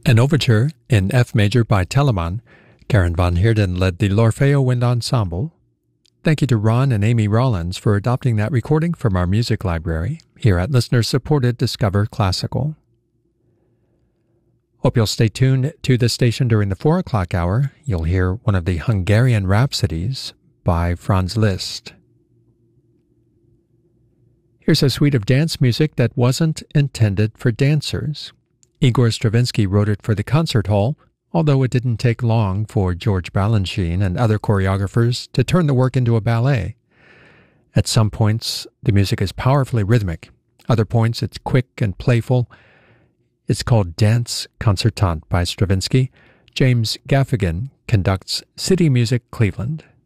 An overture in F major by Telemann. Karen von Heerden led the L'Orfeo Wind Ensemble. Thank you to Ron and Amy Rollins for adopting that recording from our music library here at listener-supported Discover Classical. Hope you'll stay tuned to the station during the 4 o'clock hour. You'll hear one of the Hungarian Rhapsodies by Franz Liszt. Here's a suite of dance music that wasn't intended for dancers. Igor Stravinsky wrote it for the concert hall, although it didn't take long for George Balanchine and other choreographers to turn the work into a ballet. At some points, the music is powerfully rhythmic. Other points, it's quick and playful. It's called Danse Concertante by Stravinsky. James Gaffigan conducts City Music Cleveland.